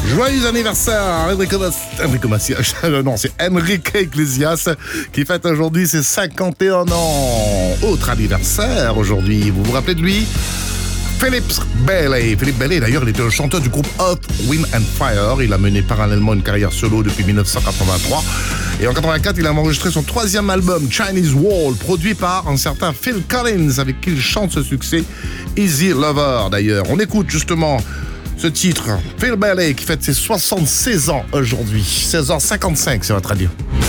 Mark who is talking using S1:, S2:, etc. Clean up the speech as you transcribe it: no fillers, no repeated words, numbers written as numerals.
S1: Joyeux anniversaire Enrico Macias. Non, c'est Enrique Iglesias qui fête aujourd'hui ses 51 ans. Autre anniversaire aujourd'hui, vous vous rappelez de lui? Philippe Bailey, d'ailleurs, il était le chanteur du groupe Earth, Wind and Fire. Il a mené parallèlement une carrière solo depuis 1983. Et en 1984, il a enregistré son 3e album, Chinese Wall, produit par un certain Phil Collins, avec qui il chante ce succès, Easy Lover, d'ailleurs. On écoute justement ce titre, Phil Bailey, qui fête ses 76 ans aujourd'hui. 16h55 sur votre radio.